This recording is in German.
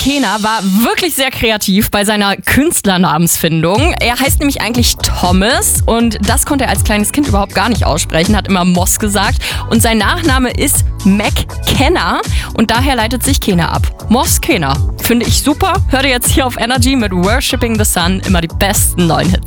Kena war wirklich sehr kreativ bei seiner Künstlernamensfindung. Er heißt nämlich eigentlich Thomas und das konnte er als kleines Kind überhaupt gar nicht aussprechen, hat immer Moss gesagt. Und sein Nachname ist McKenna und daher leitet sich Kena ab. Moss Kena. Finde ich super. Hört ihr jetzt hier auf Energy mit Worshipping the Sun immer die besten neuen Hits.